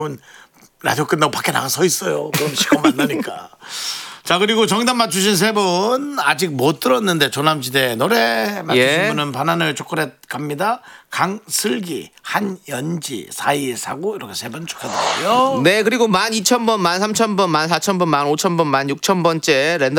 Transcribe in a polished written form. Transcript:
라디오 끝나고 밖에 나가 서 있어요. 그럼 시간 만나니까. 자, 그리고 정답 맞추신 세 분 아직 못 들었는데 조남지대 노래 맞추신 분은 바나나 초콜릿 갑니다. 강슬기, 한연지, 4249 이렇게 세 분 축하드려요. 네, 그리고 12,000번, 13,000번, 14,000번, 15,000번, 16,000번째 랜덤